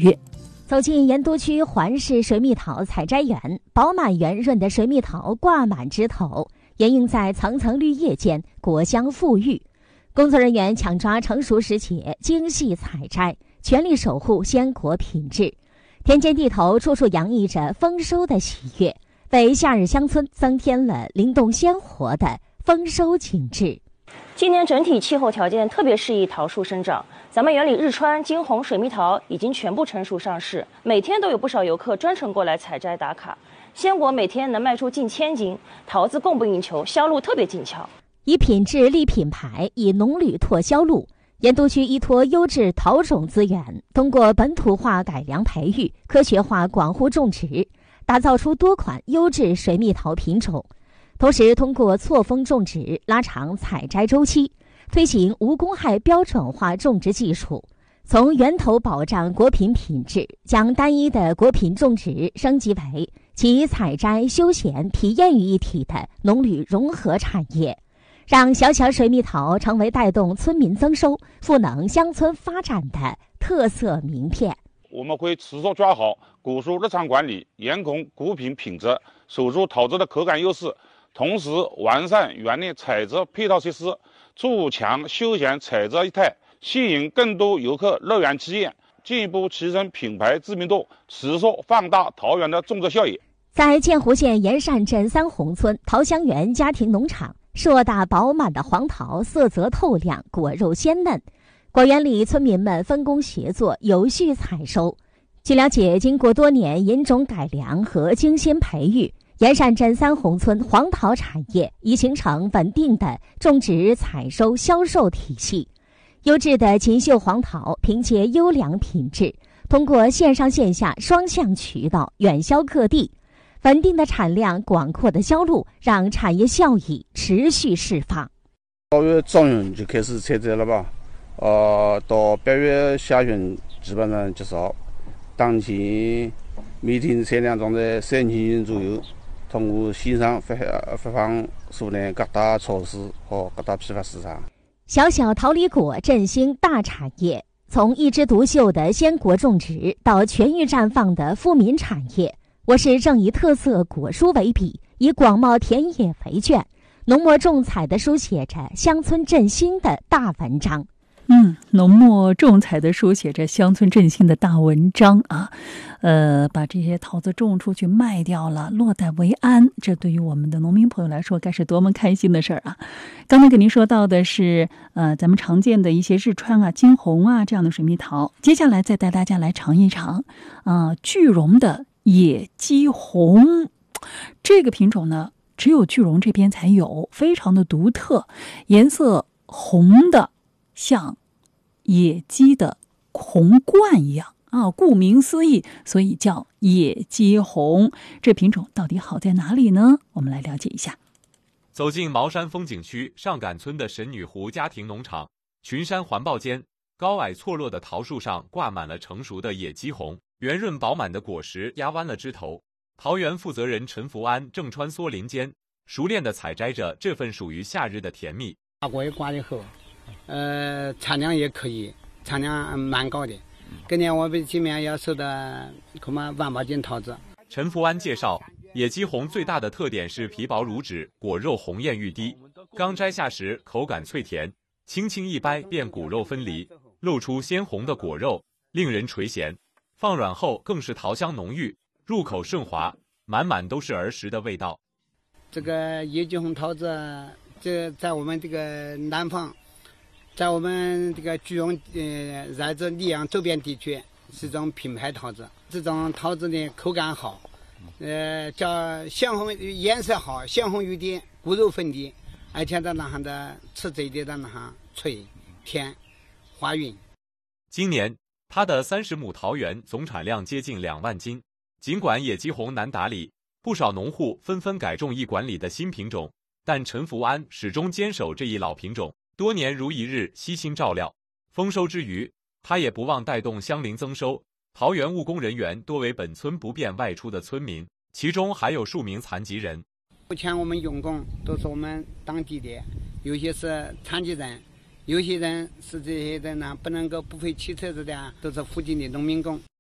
悦。 走进盐都区环市水蜜桃采摘园，饱满圆润的水蜜桃挂满枝头，掩映在层层绿叶间，果香馥郁。工作人员抢抓成熟时节，精细采摘，全力守护鲜果品质。田间地头处处洋溢着丰收的喜悦，为夏日乡村增添了灵动鲜活的丰收景致。 今年整体气候条件特别适宜桃树生长，咱们园里日川、金红水蜜桃已经全部成熟上市，每天都有不少游客专程过来采摘打卡。鲜果每天能卖出近1000斤，桃子供不应求，销路特别紧俏。 以品质立品牌，以农旅拓销路。盐都区依托优质桃种资源，通过本土化改良培育、科学化广户种植，打造出多款优质水蜜桃品种。同时，通过错峰种植拉长采摘周期，推行无公害标准化种植技术，从源头保障果品品质，将单一的果品种植升级为集采摘、休闲、体验于一体的农旅融合产业，让小小水蜜桃成为带动村民增收、赋能乡村发展的特色名片。 我们会持续抓好果树日常管理，严控果品品质，守住桃子的口感优势，同时完善园内采摘配套设施，筑强休闲采摘业态，吸引更多游客乐园体验，进一步提升品牌知名度，持续放大桃园的种植效益。 在建湖县盐善镇三红村桃香园家庭农场，硕大饱满的黄桃色泽透亮，果肉鲜嫩。果园里村民们分工协作，有序采收。据了解，经过多年引种改良和精心培育，盐善镇三红村黄桃产业已形成稳定的种植、采收、销售体系。优质的锦绣黄桃凭借优良品质，通过线上线下双向渠道远销各地。稳定的产量、广阔的销路，让产业效益持续释放。 6月中旬就开始采摘了吧，到8月下旬基本上结束。当前每天产量总在3000斤左右。通过线上发放送到各大超市和各大批发市场。 小小桃李果振兴大产业，从一枝独秀的鲜果种植到全域绽放的富民产业，我市正以特色果蔬为笔，以广袤田野为卷，浓墨重彩地书写着乡村振兴的大文章。 浓墨重彩地书写着乡村振兴的大文章啊，把这些桃子种出去卖掉了，落袋为安，这对于我们的农民朋友来说该是多么开心的事儿啊！刚才给您说到的是咱们常见的一些日川啊、金红啊这样的水蜜桃，接下来再带大家来尝一尝句容的野鸡红。这个品种呢，只有句容这边才有，非常的独特，颜色红的像野鸡的红冠一样啊，顾名思义，所以叫野鸡红。这品种到底好在哪里呢？我们来了解一下。 走进茅山风景区上杆村的神女湖家庭农场，群山环抱间，高矮错落的桃树上挂满了成熟的野鸡红，圆润饱满的果实压弯了枝头。桃园负责人陈福安正穿梭林间，熟练地采摘着这份属于夏日的甜蜜。 挂也挂得好，产量也可以，产量蛮高的。今年我们今年要收的恐怕1万斤桃子。 陈福安介绍，野鸡红最大的特点是皮薄如纸，果肉红艳欲滴。刚摘下时口感脆甜，轻轻一掰便骨肉分离，露出鲜红的果肉，令人垂涎。放软后更是桃香浓郁，入口顺滑，满满都是儿时的味道。 这个野鸡红桃子，这在我们这个南方，在我们这个句容乃至溧阳周边地区是一种品牌桃子。这种桃子呢口感好，叫鲜红，颜色好，鲜红欲滴，骨肉分离，而且在那上的吃这一点在那上脆甜滑匀。 今年它的30亩桃园总产量接近2万斤。尽管野鸡红难打理，不少农户纷纷改种易管理的新品种，但陈福安始终坚守这一老品种，多年如一日悉心照料。丰收之余，他也不忘带动乡邻增收。桃园务工人员多为本村不便外出的村民，其中还有数名残疾人。 目前我们用工都是我们当地的，有些是残疾人，有些人是这些人呢不能够不会骑车子的，都是附近的农民工。